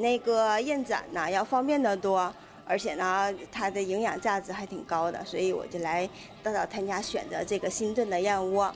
那个燕盏呢要方便得多，而且呢它的营养价值还挺高的，所以我就来到他家选择这个新炖的燕窝。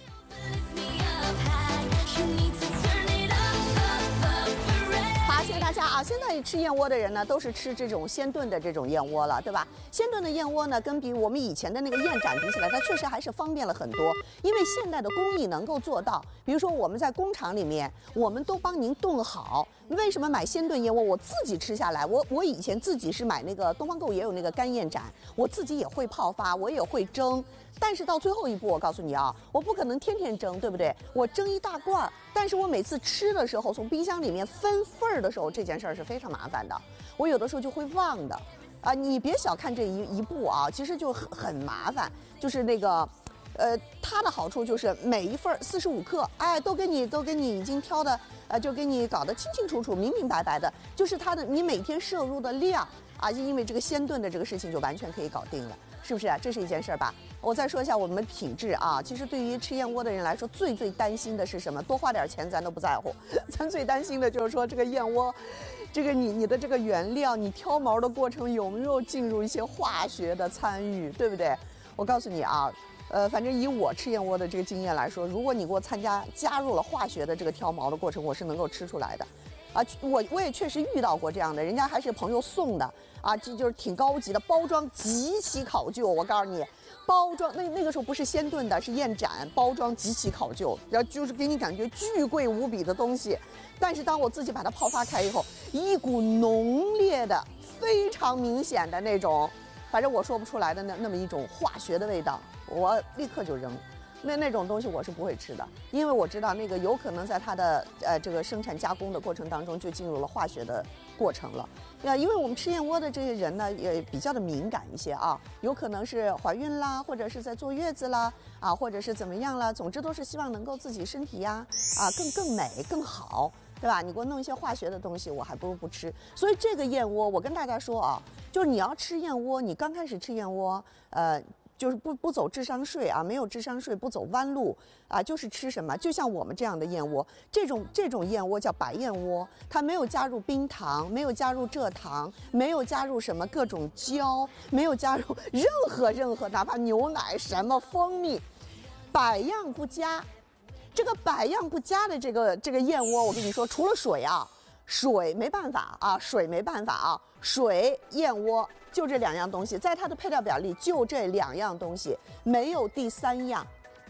谢谢大家啊！现在吃燕窝的人呢，都是吃这种鲜炖的这种燕窝了，对吧？鲜炖的燕窝呢，跟比我们以前的那个燕盏比起来，它确实还是方便了很多。因为现代的工艺能够做到，比如说我们在工厂里面，我们都帮您炖好。为什么买鲜炖燕窝？我自己吃下来，我以前自己是买那个东方购物也有那个干燕盏，我自己也会泡发，我也会蒸。但是到最后一步，我告诉你啊，我不可能天天蒸，对不对？我蒸一大罐，但是我每次吃的时候，从冰箱里面分份儿的时候，这件事儿是非常麻烦的。我有的时候就会忘的，啊，你别小看这一步啊，其实就很麻烦。就是那个，它的好处就是每一份45克，哎，都给你已经挑的，就给你搞得清清楚楚、明明白白的，就是它的你每天摄入的量啊，因为这个鲜炖的这个事情就完全可以搞定了。是不是啊？这是一件事儿吧？我再说一下我们品质啊。其实对于吃燕窝的人来说，最担心的是什么？多花点钱咱都不在乎，咱最担心的就是说这个燕窝，这个你的这个原料，你挑毛的过程有没有进入一些化学的参与，对不对？我告诉你啊，反正以我吃燕窝的这个经验来说，如果你给我加入了化学的这个挑毛的过程，我是能够吃出来的。啊，我也确实遇到过这样的，人家还是朋友送的啊，这就是挺高级的，包装极其考究。我告诉你，包装那个时候不是鲜炖的，是燕盏，包装极其考究，然后就是给你感觉巨贵无比的东西。但是当我自己把它泡发开以后，一股浓烈的、非常明显的那种，反正我说不出来的那么一种化学的味道，我立刻就扔。那种东西我是不会吃的，因为我知道那个有可能在它的这个生产加工的过程当中就进入了化学的过程了。因为我们吃燕窝的这些人呢也比较的敏感一些啊，有可能是怀孕啦，或者是在坐月子啦啊，或者是怎么样啦，总之都是希望能够自己身体呀更美更好，对吧？你给我弄一些化学的东西，我还不如不吃。所以这个燕窝，我跟大家说啊，就是你要吃燕窝，你刚开始吃燕窝，就是不走智商税啊，没有智商税，不走弯路啊，就是吃什么，就像我们这样的燕窝，这种燕窝叫白燕窝，它没有加入冰糖，没有加入蔗糖，没有加入什么各种胶，没有加入任何，哪怕牛奶什么蜂蜜，百样不加。这个百样不加的这个燕窝，我跟你说，除了水啊。水没办法啊，水燕窝就这2样东西，在它的配料表里就这2样东西，没有第3样。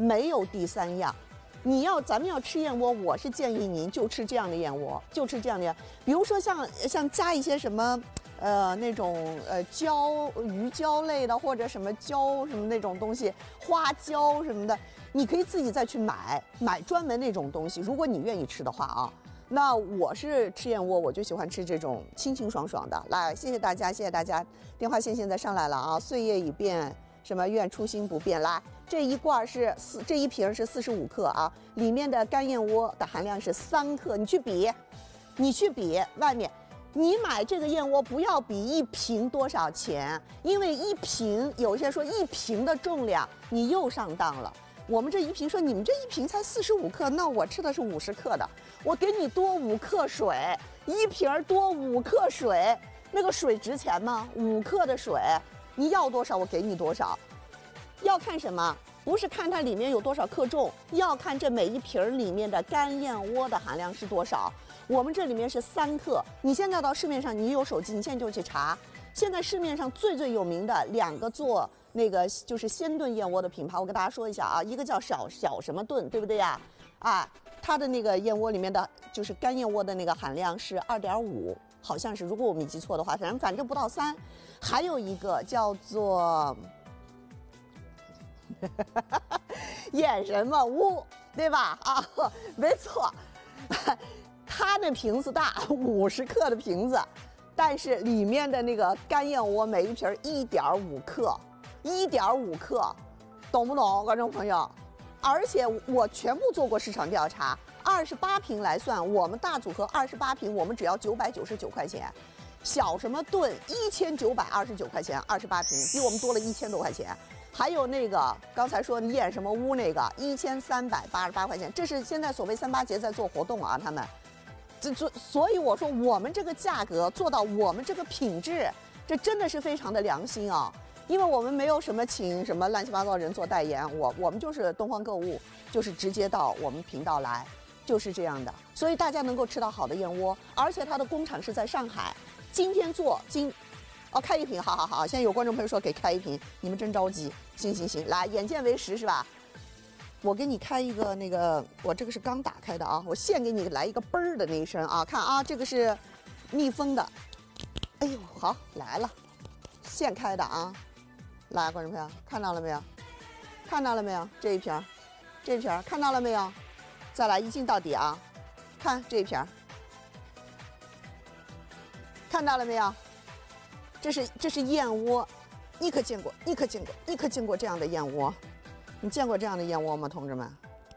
咱们要吃燕窝，我是建议您就吃这样的燕窝，比如说像加一些什么那种鱼胶类的，或者什么胶什么那种东西，花椒什么的，你可以自己再去买专门那种东西，如果你愿意吃的话啊。那我是吃燕窝，我就喜欢吃这种清清爽爽的。来，谢谢大家，电话线现在上来了啊！岁月已变，什么愿初心不变。来，这一瓶是45克啊，里面的干燕窝的含量是3克。你去比外面，你买这个燕窝不要比1瓶多少钱，因为1瓶有些说1瓶的重量，你又上当了。我们这一瓶说你们这一瓶才45克，那我吃的是50克的，我给你多5克水，1瓶多5克水，那个水值钱吗？5克的水，你要多少我给你多少。要看什么？不是看它里面有多少克重，要看这每一瓶里面的干燕窝的含量是多少。我们这里面是3克，你现在到市面上，你有手机，你现在就去查。现在市面上最有名的2个做那个就是鲜炖燕窝的品牌，我跟大家说一下啊，一个叫小什么炖，对不对呀？啊，它的那个燕窝里面的就是干燕窝的那个含量是2.5，好像是，如果我没记错的话，反正不到3。还有一个叫做燕什么屋，对吧？啊，没错，它那瓶子大，50克的瓶子。但是里面的那个干燕窝每一瓶1.5克，懂不懂，观众朋友？而且我全部做过市场调查，28瓶来算，我们大组合28瓶，我们只要999块钱。小什么炖1929块钱，28瓶，比我们多了1000多块钱。还有那个刚才说燕什么屋那个1388块钱，这是现在所谓3八节在做活动啊，他们。 所以我说我们这个价格做到我们这个品质，这真的是非常的良心啊。因为我们没有什么请什么乱七八糟的人做代言，我们就是东方购物，就是直接到我们频道来，就是这样的。所以大家能够吃到好的燕窝，而且它的工厂是在上海，今天做开一瓶，好，现在有观众朋友说给开一瓶，你们真着急，行，来，眼见为实是吧？我给你开一个那个，我这个是刚打开的啊，我现给你来一个嘣儿的那一声啊，看啊，这个是密封的，哎呦，好来了，现开的啊，来，观众朋友看到了没有？看到了没有？这一瓶看到了没有？再来一镜到底啊，看这一瓶，看到了没有？这是燕窝，你可见过这样的燕窝？你见过这样的燕窝吗，同志们？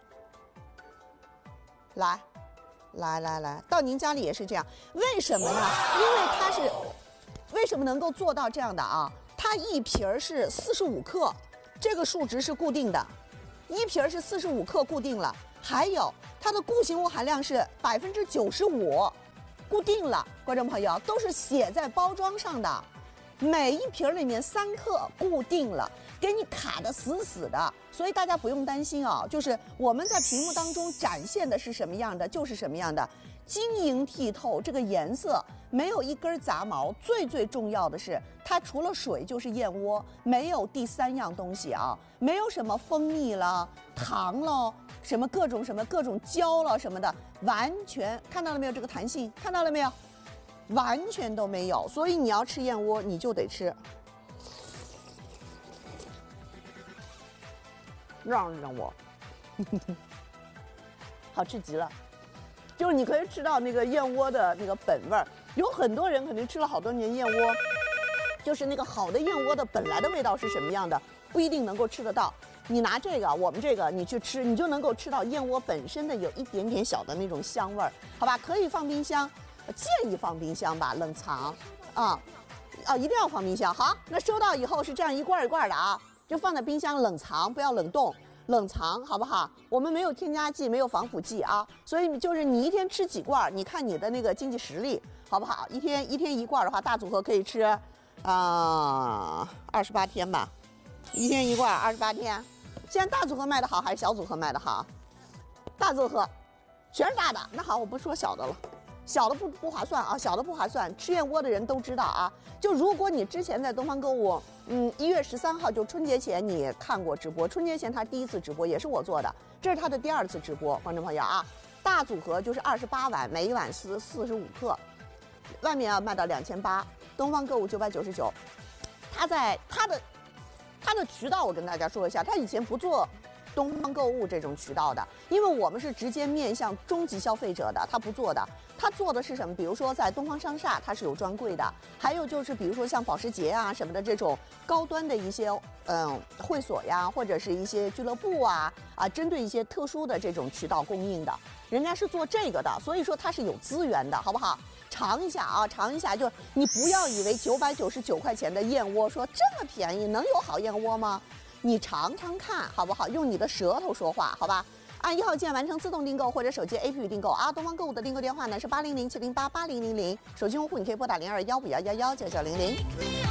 来，到您家里也是这样。为什么呢？因为它是为什么能够做到这样的啊？它一瓶是45克，这个数值是固定的，一瓶是45克固定了。还有它的固形物含量是95%，固定了。观众朋友都是写在包装上的。每一瓶里面3克固定了，给你卡得死死的，所以大家不用担心啊。就是我们在屏幕当中展现的是什么样的，就是什么样的，晶莹剔透，这个颜色没有一根杂毛。最重要的是，它除了水就是燕窝，没有第3样东西啊，没有什么蜂蜜了、糖了，什么各种胶了什么的，完全看到了没有？这个弹性看到了没有？完全都没有，所以你要吃燕窝，你就得吃，让我，好吃极了，就是你可以吃到那个燕窝的那个本味儿。有很多人肯定吃了好多年燕窝，就是那个好的燕窝的本来的味道是什么样的，不一定能够吃得到。你拿这个，我们这个你去吃，你就能够吃到燕窝本身的有一点点小的那种香味儿，好吧？可以放冰箱。建议放冰箱吧，冷藏一定要放冰箱。好，那收到以后是这样一罐一罐的啊，就放在冰箱冷藏，不要冷冻，冷藏好不好？我们没有添加剂，没有防腐剂啊，所以就是你一天吃几罐，你看你的那个经济实力好不好？一天一罐的话，大组合可以吃28天吧，一天一罐28天。现在大组合卖的好还是小组合卖的好？大组合，全是大的。那好，我不说小的了。小的不划算啊，小的不划算。吃燕窝的人都知道啊。就如果你之前在东方购物，1月13号就春节前你看过直播，春节前他第1次直播也是我做的，这是他的第2次直播，观众朋友啊。大组合就是28碗，每一碗是45克，外面要卖到2800，东方购物999。他的渠道我跟大家说一下，他以前不做东方购物这种渠道的，因为我们是直接面向终极消费者的，他不做的。他做的是什么？比如说在东方商厦，它是有专柜的，还有就是比如说像保时捷啊什么的这种高端的一些会所呀，或者是一些俱乐部啊，针对一些特殊的这种渠道供应的，人家是做这个的，所以说它是有资源的，好不好？尝一下啊，尝一下，就你不要以为999块钱的燕窝说这么便宜，能有好燕窝吗？你尝尝看，好不好？用你的舌头说话，好吧？按1号键完成自动订购或者手机 APP 订购啊。东方购物的订购电话呢是800-708-8000，手机用户你可以拨打021511199000。